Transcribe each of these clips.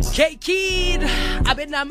K-Kid, Abenam.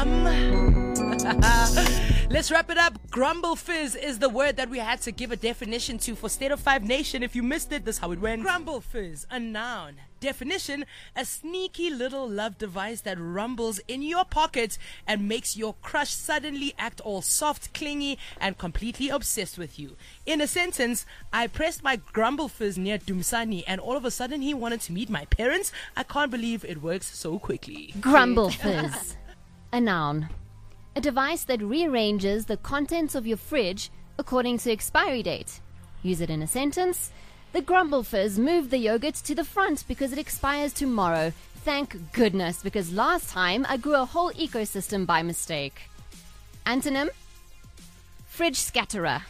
Let's wrap it up. Grumble fizz is the word that we had to give a definition to for State of Five Nation. If you missed it, this is how it went. Grumble fizz, a noun. Definition, a sneaky little love device that rumbles in your pocket and makes your crush suddenly act all soft, clingy, and completely obsessed with you. In a sentence, I pressed my grumble fizz near Dumsani and all of a sudden he wanted to meet my parents. I can't believe it works so quickly. Grumble fizz, a noun. A device that rearranges the contents of your fridge according to expiry date. Use it in a sentence. The Grumble Fizz moved the yogurt to the front because it expires tomorrow. Thank goodness, because last time I grew a whole ecosystem by mistake. Antonym, fridge scatterer.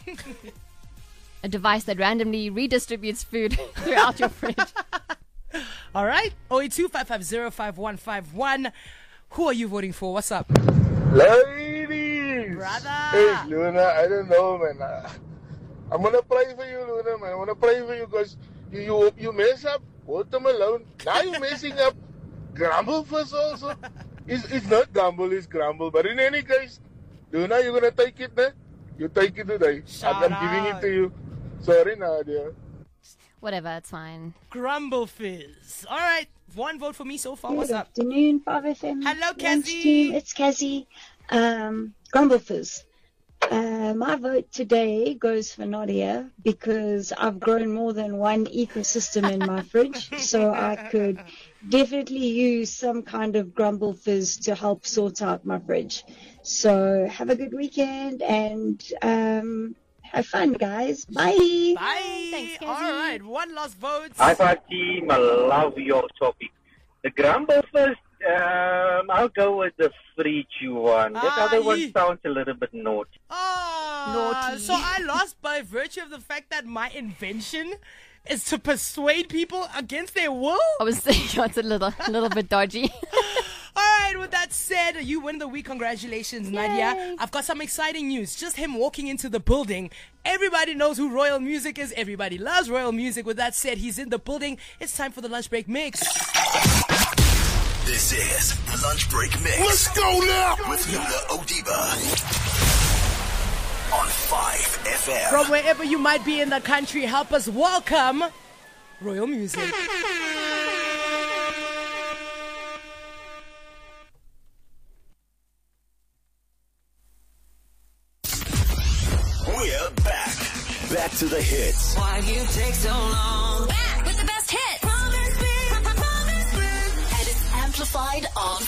A device that randomly redistributes food throughout your fridge. All right, 082-550-5151. Who are you voting for? What's up? Ladies! Brother! Hey, Luna, I don't know, man. I'm gonna pray for you, Luna, man. I'm gonna pray for you because you mess up watermelon. Now you're messing up grumble fizz also. It's not grumble, it's grumble. But in any case, Luna, you're gonna take it, man. You take it today. I'm giving it to you. Sorry, Nadia. Whatever, it's fine. Grumble fizz. All right, one vote for me so far. What's Good up? afternoon, 5FM. Hello, Lunch Cassie. team. It's Cassie. Grumble fizz. My vote today goes for Nadia because I've grown more than one ecosystem in my fridge, so I could definitely use some kind of grumble fizz to help sort out my fridge. So have a good weekend and have fun, guys. Bye. Bye. Thanks, Cassie. All right, one last vote. Hi, team. I love your topic. The grumble first, I'll go with the fridge one. That other one sounds a little bit naughty. Naughty. So I lost by virtue of the fact that my invention is to persuade people against their will? I was thinking it's a little bit dodgy. All right, with that said, you win the week. Congratulations, Nadia. I've got some exciting news. Just him walking into the building. Everybody knows who Royal Music is. Everybody loves Royal Music. With that said, he's in the building. It's time for the lunch break mix. This is the lunch break mix. Let's go now! With Luna Odiba. On 5FM. From wherever you might be in the country, help us welcome Royal Music. We're back. Back to the hits. Why you take so long? Back with the best hits. Promise me. And it's amplified on